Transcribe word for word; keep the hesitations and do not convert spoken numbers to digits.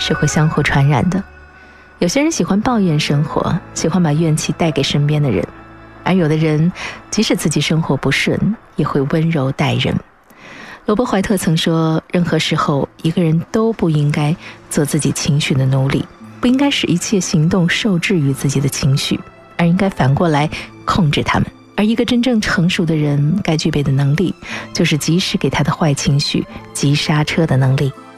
是会相互传染的。有些人喜欢抱怨生活，喜欢把怨气带给身边的人，而有的人即使自己生活不顺，也会温柔待人。罗伯·怀特曾说，任何时候一个人都不应该做自己情绪的奴隶，不应该使一切行动受制于自己的情绪，而应该反过来控制他们。而一个真正成熟的人该具备的能力，就是及时给他的坏情绪急刹车的能力。